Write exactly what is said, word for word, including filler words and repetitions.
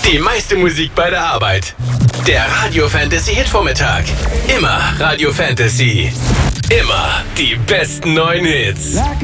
Die meiste Musik bei der Arbeit. Der Radio Fantasy Hitvormittag. Immer Radio Fantasy. Immer die besten neuen Hits. Like